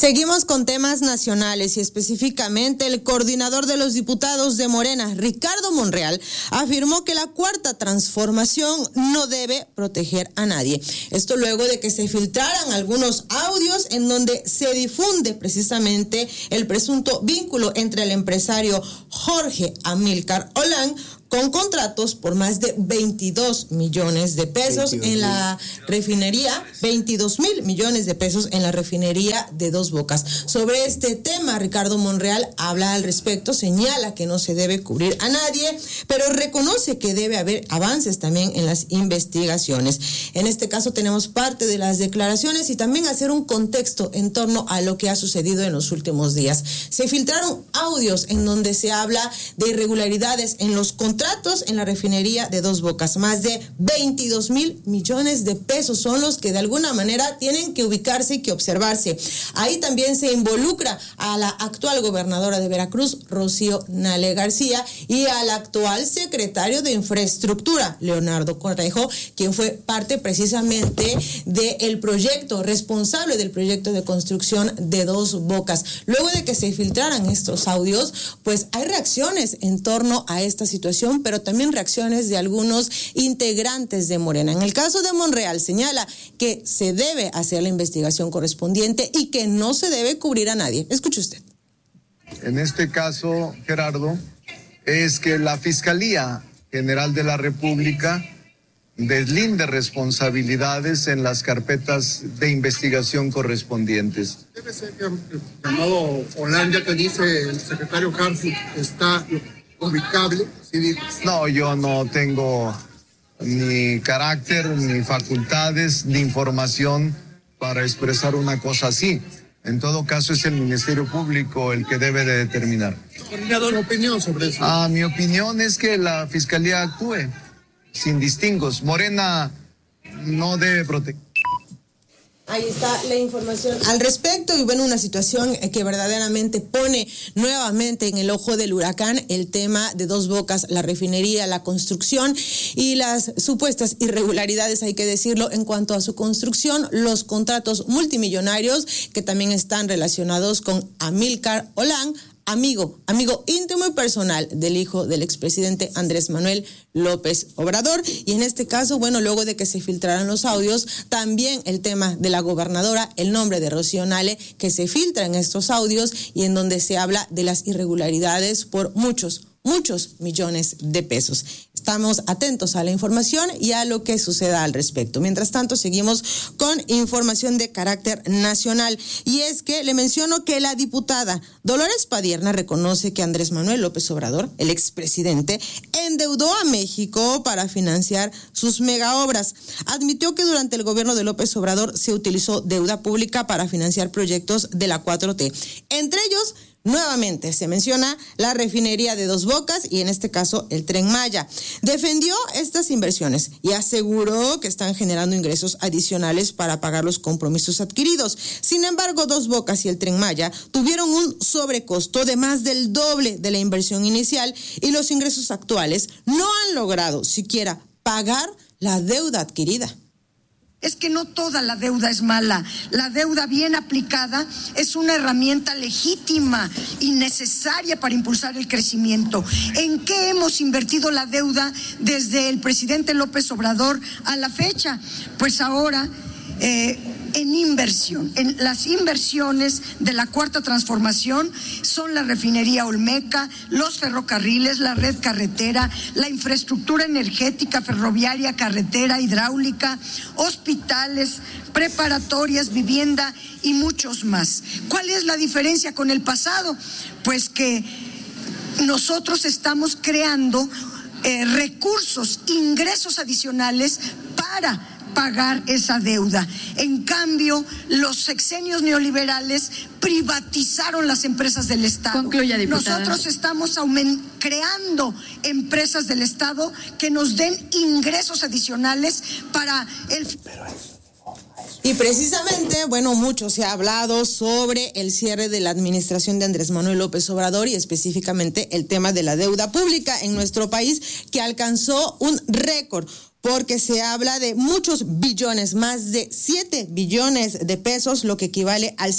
Seguimos con temas nacionales y específicamente el coordinador de los diputados de Morena, Ricardo Monreal, afirmó que la Cuarta Transformación no debe proteger a nadie. Esto luego de que se filtraran algunos audios en donde se difunde precisamente el presunto vínculo entre el empresario Jorge Amílcar Olán con contratos por más de 22 millones de pesos en la refinería, 22,000 millones de pesos en la refinería de Dos Bocas. Sobre este tema, Ricardo Monreal habla al respecto, señala que no se debe cubrir a nadie, pero reconoce que debe haber avances también en las investigaciones. En este caso tenemos parte de las declaraciones y también hacer un contexto en torno a lo que ha sucedido en los últimos días. Se filtraron audios en donde se habla de irregularidades en los contratos en la refinería de Dos Bocas. Más de 22,000 millones de pesos son los que de alguna manera tienen que ubicarse y que observarse. Ahí también se involucra a la actual gobernadora de Veracruz, Rocío Nale García, y al actual secretario de Infraestructura, Leonardo Cornejo, quien fue parte precisamente del proyecto, responsable del proyecto de construcción de Dos Bocas. Luego de que se filtraran estos audios, pues hay reacciones en torno a esta situación, pero también reacciones de algunos integrantes de Morena. En el caso de Monreal señala que se debe hacer la investigación correspondiente y que no se debe cubrir a nadie. Escuche usted. En este caso, Gerardo, es que la Fiscalía General de la República deslinde responsabilidades en las carpetas de investigación correspondientes. Debe ser llamado Holanda, que dice el secretario Harfuch, está ubicable. No, yo no tengo ni carácter, ni facultades, ni información para expresar una cosa así. En todo caso, es el Ministerio Público el que debe de determinar. ¿Coordinador, opinión sobre eso? Mi opinión es que la Fiscalía actúe sin distingos. Morena no debe proteger. Ahí está la información al respecto y bueno, una situación que verdaderamente pone nuevamente en el ojo del huracán el tema de Dos Bocas, la refinería, la construcción y las supuestas irregularidades, hay que decirlo, en cuanto a su construcción, los contratos multimillonarios que también están relacionados con Amílcar Olán, amigo íntimo y personal del hijo del expresidente Andrés Manuel López Obrador. Y en este caso, bueno, luego de que se filtraran los audios, también el tema de la gobernadora, el nombre de Rocío Nale, que se filtra en estos audios y en donde se habla de las irregularidades por muchos millones de pesos. Estamos atentos a la información y a lo que suceda al respecto. Mientras tanto, seguimos con información de carácter nacional. Y es que le menciono que la diputada Dolores Padierna reconoce que Andrés Manuel López Obrador, el expresidente, endeudó a México para financiar sus megaobras. Admitió que durante el gobierno de López Obrador se utilizó deuda pública para financiar proyectos de la 4T. Entre ellos, nuevamente se menciona la refinería de Dos Bocas y en este caso el Tren Maya. Defendió estas inversiones y aseguró que están generando ingresos adicionales para pagar los compromisos adquiridos. Sin embargo, Dos Bocas y el Tren Maya tuvieron un sobrecosto de más del doble de la inversión inicial y los ingresos actuales no han logrado siquiera pagar la deuda adquirida. Es que no toda la deuda es mala. La deuda bien aplicada es una herramienta legítima y necesaria para impulsar el crecimiento. ¿En qué hemos invertido la deuda desde el presidente López Obrador a la fecha? Pues ahora en inversión. En las inversiones de la Cuarta Transformación son la refinería Olmeca, los ferrocarriles, la red carretera, la infraestructura energética, ferroviaria, carretera, hidráulica, hospitales, preparatorias, vivienda y muchos más. ¿Cuál es la diferencia con el pasado? Pues que nosotros estamos creando recursos, ingresos adicionales para pagar esa deuda. En cambio, los sexenios neoliberales privatizaron las empresas del Estado. Concluya, diputada. Nosotros estamos creando empresas del Estado que nos den ingresos adicionales para el... Y precisamente, bueno, mucho se ha hablado sobre el cierre de la administración de Andrés Manuel López Obrador y específicamente el tema de la deuda pública en nuestro país, que alcanzó un récord. porque se habla de muchos billones, más de 7 billones de pesos, lo que equivale al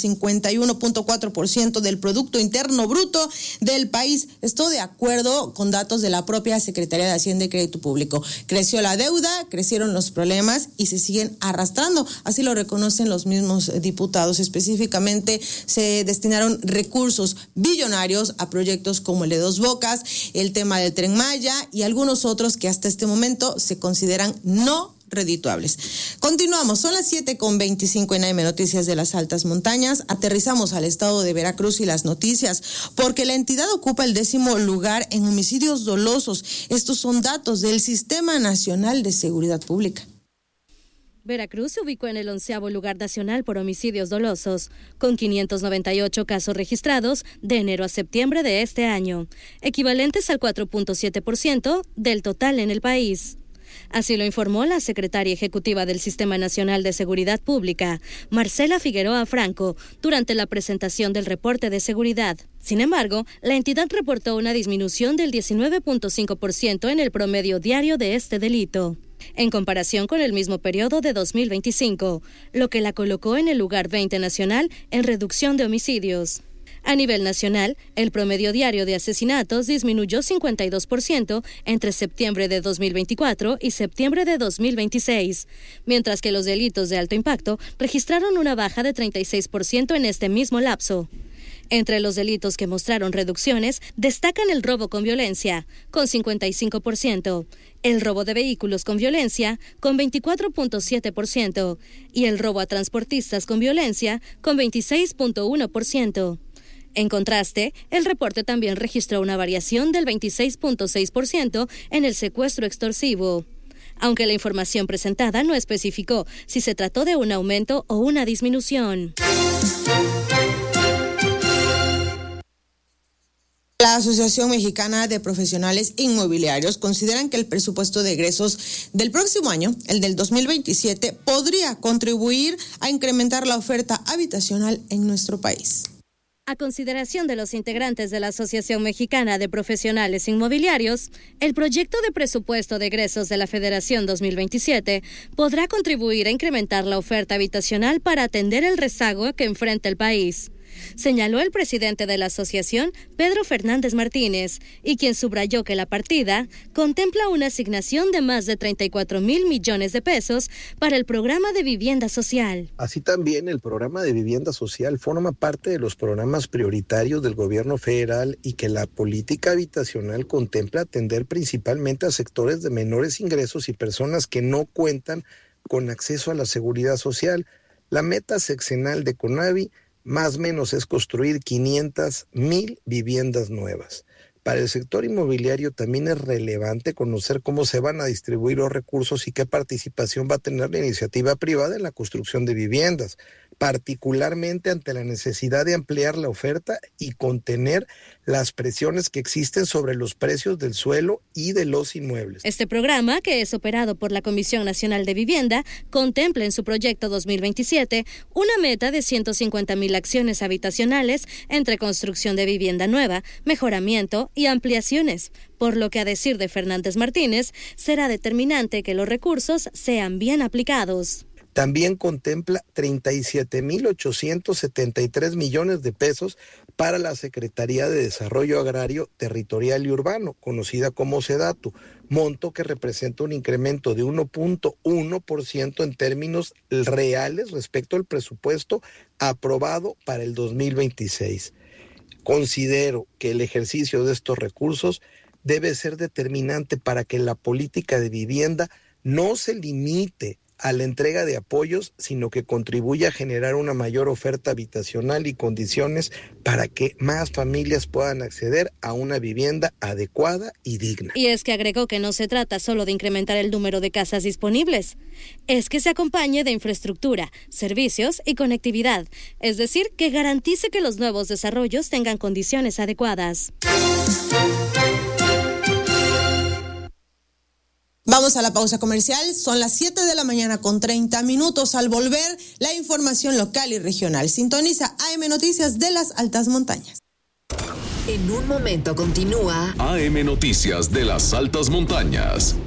51.4% del Producto Interno Bruto del país. Esto de acuerdo con datos de la propia Secretaría de Hacienda y Crédito Público. Creció la deuda, crecieron los problemas y se siguen arrastrando. Así lo reconocen los mismos diputados. Específicamente se destinaron recursos billonarios a proyectos como el de Dos Bocas, el tema del Tren Maya y algunos otros que hasta este momento se consideran no redituables. Continuamos, son las 7:25 en AM Noticias de las Altas Montañas. Aterrizamos al estado de Veracruz y las noticias, porque la entidad ocupa el 10º lugar en homicidios dolosos. Estos son datos del Sistema Nacional de Seguridad Pública. Veracruz se ubicó en el 11º lugar nacional por homicidios dolosos, con 598 casos registrados de enero a septiembre de este año, equivalentes al 4.7% del total en el país. Así lo informó la secretaria ejecutiva del Sistema Nacional de Seguridad Pública, Marcela Figueroa Franco, durante la presentación del reporte de seguridad. Sin embargo, la entidad reportó una disminución del 19.5% en el promedio diario de este delito, en comparación con el mismo periodo de 2025, lo que la colocó en el lugar 20 nacional en reducción de homicidios. A nivel nacional, el promedio diario de asesinatos disminuyó 52% entre septiembre de 2024 y septiembre de 2026, mientras que los delitos de alto impacto registraron una baja de 36% en este mismo lapso. Entre los delitos que mostraron reducciones, destacan el robo con violencia, con 55%, el robo de vehículos con violencia, con 24.7%, y el robo a transportistas con violencia, con 26.1%. En contraste, el reporte también registró una variación del 26.6% en el secuestro extorsivo, aunque la información presentada no especificó si se trató de un aumento o una disminución. La Asociación Mexicana de Profesionales Inmobiliarios consideran que el presupuesto de egresos del próximo año, el del 2027, podría contribuir a incrementar la oferta habitacional en nuestro país. A consideración de los integrantes de la Asociación Mexicana de Profesionales Inmobiliarios, el proyecto de presupuesto de egresos de la Federación 2027 podrá contribuir a incrementar la oferta habitacional para atender el rezago que enfrenta el país, señaló el presidente de la asociación, Pedro Fernández Martínez, y quien subrayó que la partida contempla una asignación de más de 34,000 millones de pesos para el programa de vivienda social. Así también el programa de vivienda social forma parte de los programas prioritarios del gobierno federal y que la política habitacional contempla atender principalmente a sectores de menores ingresos y personas que no cuentan con acceso a la seguridad social. La meta sexenal de CONAVI más o menos es construir 500,000 viviendas nuevas. Para el sector inmobiliario también es relevante conocer cómo se van a distribuir los recursos y qué participación va a tener la iniciativa privada en la construcción de viviendas, particularmente ante la necesidad de ampliar la oferta y contener las presiones que existen sobre los precios del suelo y de los inmuebles. Este programa, que es operado por la Comisión Nacional de Vivienda, contempla en su proyecto 2027 una meta de 150,000 acciones habitacionales entre construcción de vivienda nueva, mejoramiento y ampliaciones, por lo que, a decir de Fernández Martínez, será determinante que los recursos sean bien aplicados. También contempla 37,873 millones de pesos para la Secretaría de Desarrollo Agrario, Territorial y Urbano, conocida como SEDATU, monto que representa un incremento de 1.1% en términos reales respecto al presupuesto aprobado para el 2026. Considero que el ejercicio de estos recursos debe ser determinante para que la política de vivienda no se limite a la entrega de apoyos, sino que contribuya a generar una mayor oferta habitacional y condiciones para que más familias puedan acceder a una vivienda adecuada y digna. Y es que agregó que no se trata solo de incrementar el número de casas disponibles, es que se acompañe de infraestructura, servicios y conectividad, es decir, que garantice que los nuevos desarrollos tengan condiciones adecuadas. Vamos a la pausa comercial, son las 7:30 a.m. Al volver, la información local y regional. Sintoniza AM Noticias de las Altas Montañas. En un momento continúa AM Noticias de las Altas Montañas.